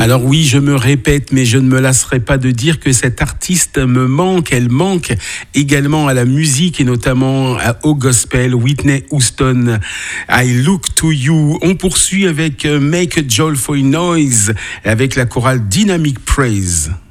Alors oui, je me répète, mais je ne me lasserai pas de dire que cette artiste me manque. Elle manque également à la musique et notamment au gospel. Whitney Houston, I Look to You. On poursuit avec Make a Joyful Noise avec la chorale Dynamic Praise.